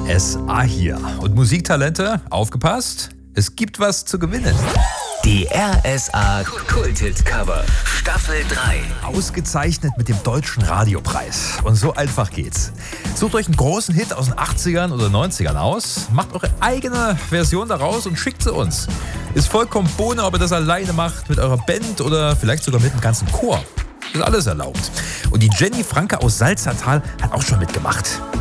RSA hier. Und Musiktalente, aufgepasst, es gibt was zu gewinnen. Die RSA Kulthit Cover Staffel 3. Ausgezeichnet mit dem Deutschen Radiopreis. Und so einfach geht's. Sucht euch einen großen Hit aus den 80ern oder 90ern aus, macht eure eigene Version daraus und schickt sie uns. Ist vollkommen Bohne, ob ihr das alleine macht, mit eurer Band oder vielleicht sogar mit dem ganzen Chor. Ist alles erlaubt. Und die Jenny Franke aus Salzertal hat auch schon mitgemacht.